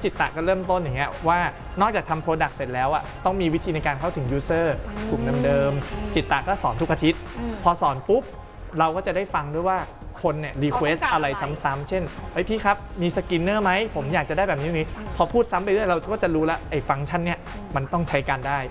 จิตตะก็เริ่มต้นอย่างเงี้ยว่านอกจากทำโปรดักต์เสร็จแล้วอ่ะต้องมีวิธีในการเข้าถึงยูเซอร์กลุ่มเดิมๆจิตตะก็สอนทุกอาทิตย์พอสอนปุ๊บเราก็จะได้ฟังด้วยว่าคนเนี่ยรีเควสอะไรซ้ำๆเช่นเฮ้ยพี่ครับมีสกินเนอร์ไหมผมอยากจะได้แบบนี้พอพูดซ้ำไปเรื่อยเราก็จะรู้แล้วไอ้ฟังก์ชันเนี่ยมันต้องใช้การได้